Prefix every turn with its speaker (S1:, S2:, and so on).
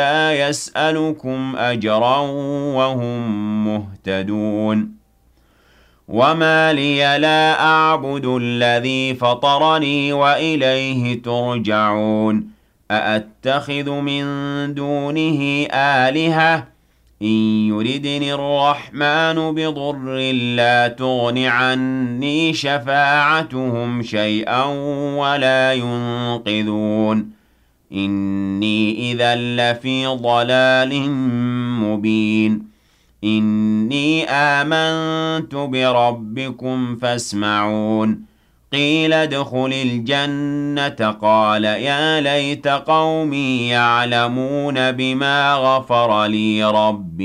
S1: لا يسألكم أجرا وهم مهتدون وما لي لا أعبد الذي فطرني وإليه ترجعون أأتخذ من دونه آلهة إن يردني الرحمن بضر لا تغن عني شفاعتهم شيئا ولا ينقذون إني إذا لفي ضلال مبين إني آمنت بربكم فاسمعون قيل ادخل الجنة قال يا ليت قومي يعلمون بما غفر لي ربي